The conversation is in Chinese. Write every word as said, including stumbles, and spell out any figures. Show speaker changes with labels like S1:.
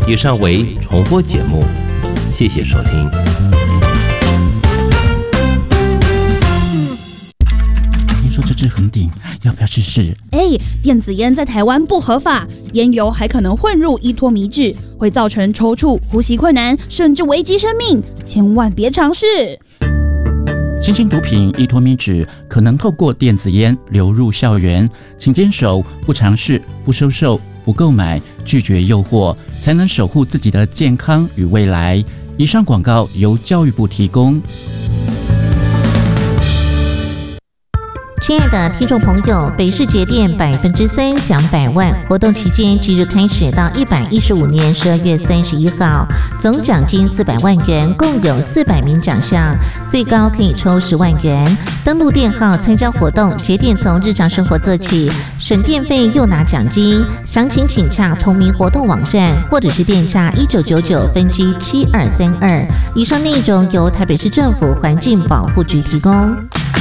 S1: 以上为重播节目，谢谢收听。
S2: 听说这支横顶，要不要试试？
S3: 哎，电子烟在台湾不合法，烟油还可能混入依托米脂，会造成抽搐、呼吸困难，甚至危及生命，千万别尝试。
S2: 新兴毒品依托米脂可能透过电子烟流入校园，请坚守不尝试、不收受、不购买，拒绝诱惑，才能守护自己的健康与未来。以上广告由教育部提供。
S4: 亲爱的听众朋友，北市节电百分之三奖百万活动期间即日开始到一百一十五年十二月三十一号，总奖金四百万元，共有四百名奖项，最高可以抽十万元。登录电号参加活动，节电从日常生活做起，省电费又拿奖金。详情请洽同名活动网站，或者是电诈一九九九分机七二三二。以上内容由台北市政府环境保护局提供。